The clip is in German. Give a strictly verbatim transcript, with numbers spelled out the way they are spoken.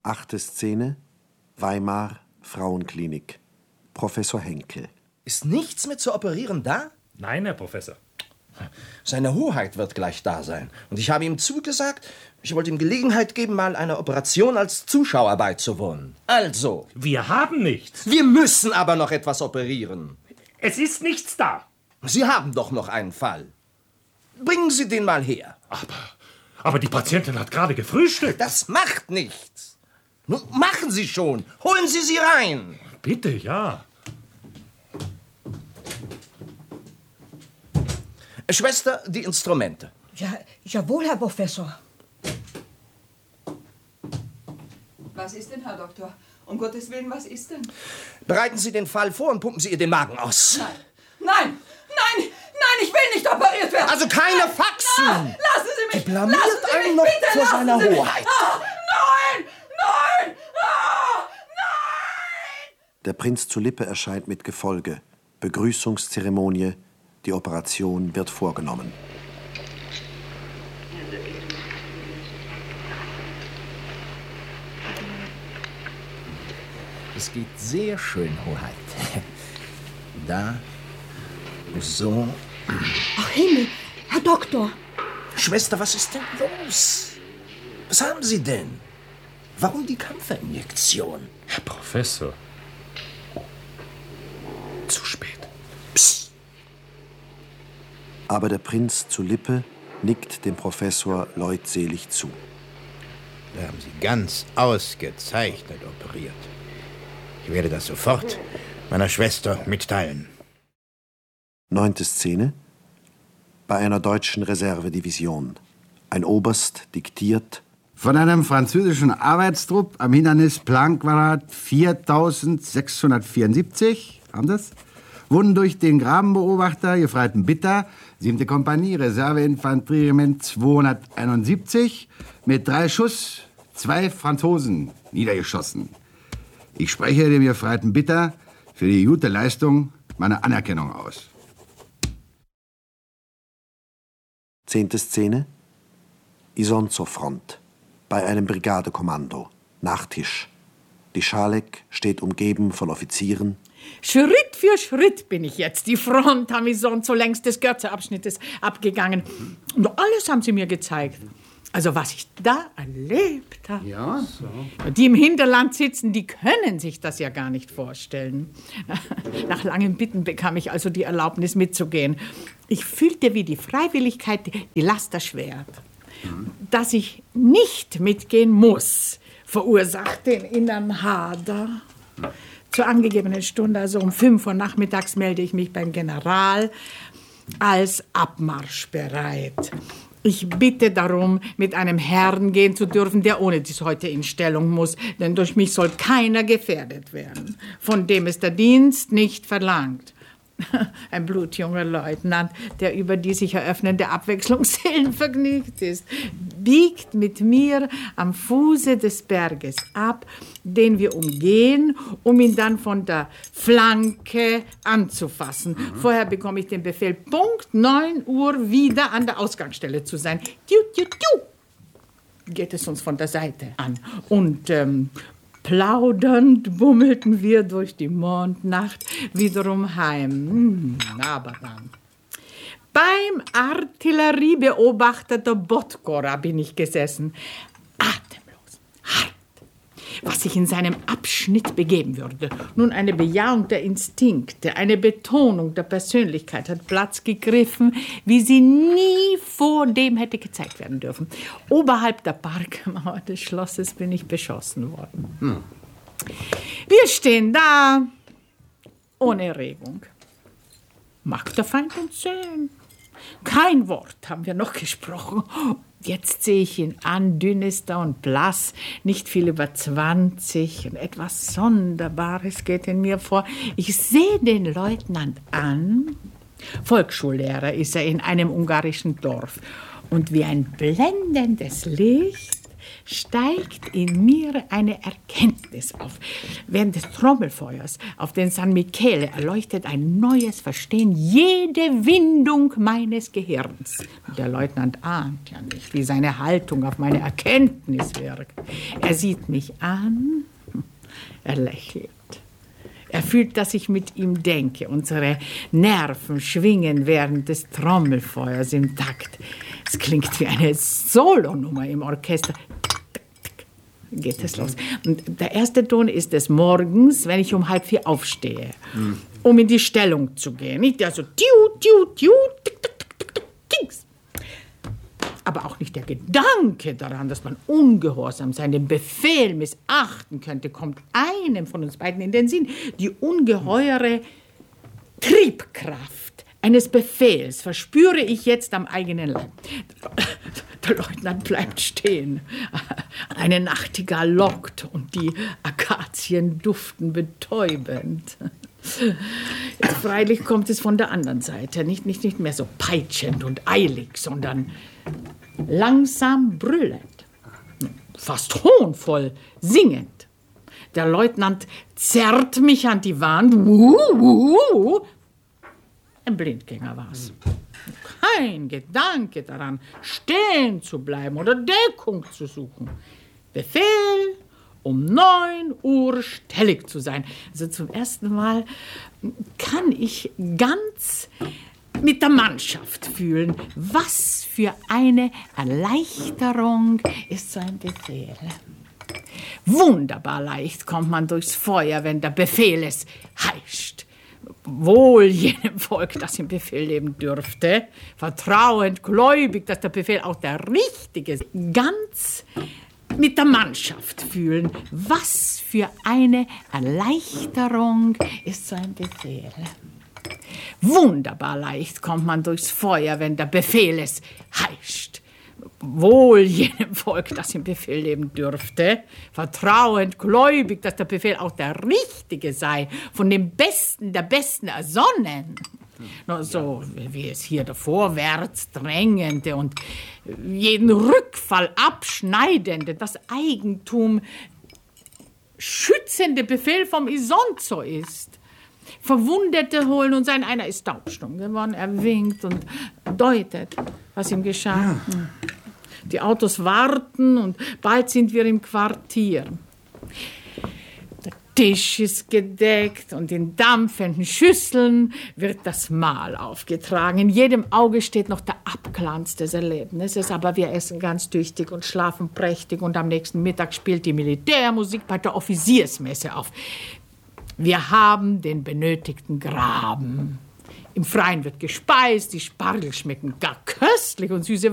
Achte Szene, Weimar, Frauenklinik. Professor Henkel. Ist nichts mit zu operieren da? Nein, Herr Professor. Seine Hoheit wird gleich da sein. Und ich habe ihm zugesagt, ich wollte ihm Gelegenheit geben, mal einer Operation als Zuschauer beizuwohnen. Also. Wir haben nichts. Wir müssen aber noch etwas operieren. Es ist nichts da. Sie haben doch noch einen Fall. Bringen Sie den mal her. Aber, aber die Patientin hat gerade gefrühstückt. Das macht nichts. Nun, machen Sie schon. Holen Sie sie rein. Bitte, ja. Schwester, die Instrumente. Ja, jawohl, Herr Professor. Was ist denn, Herr Doktor? Um Gottes Willen, was ist denn? Bereiten Sie den Fall vor und pumpen Sie ihr den Magen aus. Nein, nein, nein, nein, ich will nicht operiert werden. Also keine Faxen. Na, lassen Sie mich. Er blamiert lassen Sie einen mich, noch bitte, vor lassen seiner Sie mich. Hoheit. Ah, nein, nein, ah, nein. Der Prinz zu Lippe erscheint mit Gefolge. Begrüßungszeremonie. Die Operation wird vorgenommen. Es geht sehr schön, Hoheit. Da, so. Ach Himmel, Herr Doktor. Schwester, was ist denn los? Was haben Sie denn? Warum die Kampferinjektion? Herr Professor. Zu spät. Psst. Aber der Prinz zu Lippe nickt dem Professor leutselig zu. Da haben Sie ganz ausgezeichnet operiert. Ich werde das sofort meiner Schwester mitteilen. Neunte Szene. Bei einer deutschen Reservedivision. Ein Oberst diktiert: Von einem französischen Arbeitstrupp am Hindernis Planquadrat viertausendsechshundertvierundsiebzig, haben das? Wurden durch den Grabenbeobachter Gefreiten Bitter, siebte Kompanie, Reserveinfanterieregiment zweihunderteinundsiebzig, mit drei Schuss zwei Franzosen niedergeschossen. Ich spreche dem Gefreiten Bitter für die gute Leistung meine Anerkennung aus. Zehnte Szene. Isonzo-Front. Bei einem Brigadekommando. Nachtisch. Die Schalek steht umgeben von Offizieren. Schritt für Schritt bin ich jetzt die Front am Isonzo längs des Görzeabschnittes abgegangen. Und alles haben sie mir gezeigt. Also was ich da erlebt habe. Ja, so. Die im Hinterland sitzen, die können sich das ja gar nicht vorstellen. Nach langem Bitten bekam ich also die Erlaubnis mitzugehen. Ich fühlte, wie die Freiwilligkeit die Last erschwert. Mhm. Dass ich nicht mitgehen muss, verursacht den inneren Hader. Mhm. Zur angegebenen Stunde, also um fünf Uhr nachmittags, melde ich mich beim General als abmarschbereit. Ich bitte darum, mit einem Herrn gehen zu dürfen, der ohne dies heute in Stellung muss, denn durch mich soll keiner gefährdet werden, von dem es der Dienst nicht verlangt. Ein blutjunger Leutnant, der über die sich eröffnende Abwechslung seelenvergnügt ist, biegt mit mir am Fuße des Berges ab, den wir umgehen, um ihn dann von der Flanke anzufassen. Mhm. Vorher bekomme ich den Befehl, Punkt neun Uhr wieder an der Ausgangsstelle zu sein. Tiu, tiu, tiu. Geht es uns von der Seite an. Und ähm, plaudernd bummelten wir durch die Mondnacht wiederum heim. Hm, aber dann. Beim Artilleriebeobachter der Botgora bin ich gesessen. Atemlos, hart. Was sich in seinem Abschnitt begeben würde. Nun, eine Bejahung der Instinkte, eine Betonung der Persönlichkeit hat Platz gegriffen, wie sie nie vor dem hätte gezeigt werden dürfen. Oberhalb der Parkmauer des Schlosses bin ich beschossen worden. Hm. Wir stehen da, ohne Erregung. Mag der Feind uns sehen? Kein Wort haben wir noch gesprochen. Jetzt sehe ich ihn an, dünn ist er und blass, nicht viel über zwanzig. Und etwas Sonderbares geht in mir vor. Ich sehe den Leutnant an. Volksschullehrer ist er in einem ungarischen Dorf. Und wie ein blendendes Licht steigt in mir eine Erkenntnis auf. Während des Trommelfeuers auf den San Michele erleuchtet ein neues Verstehen jede Windung meines Gehirns. Der Leutnant ahnt ja nicht, wie seine Haltung auf meine Erkenntnis wirkt. Er sieht mich an, er lächelt. Er fühlt, dass ich mit ihm denke. Unsere Nerven schwingen während des Trommelfeuers im Takt. Es klingt wie eine Solonummer im Orchester. Geht es los. Und der erste Ton ist des Morgens, wenn ich um halb vier aufstehe, mhm. um in die Stellung zu gehen. Nicht der so tiu, tiu, tiu, tick, tick, tick, tick, tick, tings. Aber auch nicht der Gedanke daran, dass man ungehorsam sein, den Befehl missachten könnte, kommt einem von uns beiden in den Sinn. Die ungeheure Triebkraft eines Befehls verspüre ich jetzt am eigenen Leib. Der Leutnant bleibt stehen. Eine Nachtigall lockt und die Akazien duften betäubend. Jetzt freilich kommt es von der anderen Seite. Nicht, nicht, nicht mehr so peitschend und eilig, sondern langsam brüllend, fast hohnvoll singend. Der Leutnant zerrt mich an die Wand. Wuhu, wuhu. Ein Blindgänger war's. Kein Gedanke daran, stehen zu bleiben oder Deckung zu suchen. Befehl, um neun Uhr stellig zu sein. Also zum ersten Mal kann ich ganz mit der Mannschaft fühlen. Was für eine Erleichterung ist so ein Befehl. Wunderbar leicht kommt man durchs Feuer, wenn der Befehl es heischt. Wohl jenem Volk, das im Befehl leben dürfte, vertrauend, gläubig, dass der Befehl auch der richtige ist. Ganz mit der Mannschaft fühlen. Was für eine Erleichterung ist so ein Befehl. Wunderbar leicht kommt man durchs Feuer, wenn der Befehl es heischt. Wohl jenem Volk, das im Befehl leben dürfte, vertrauend, gläubig, dass der Befehl auch der richtige sei, von dem Besten der Besten ersonnen. Nur so wie es hier der vorwärts drängende und jeden Rückfall abschneidende, das Eigentum schützende Befehl vom Isonzo ist. Verwundete holen uns ein, einer ist taubstumm geworden, er winkt und deutet, was ihm geschah. Ja. Die Autos warten und bald sind wir im Quartier. Der Tisch ist gedeckt und in dampfenden Schüsseln wird das Mahl aufgetragen. In jedem Auge steht noch der Abglanz des Erlebnisses, aber wir essen ganz tüchtig und schlafen prächtig und am nächsten Mittag spielt die Militärmusik bei der Offiziersmesse auf. Wir haben den benötigten Graben. Im Freien wird gespeist, die Spargel schmecken gar köstlich und süße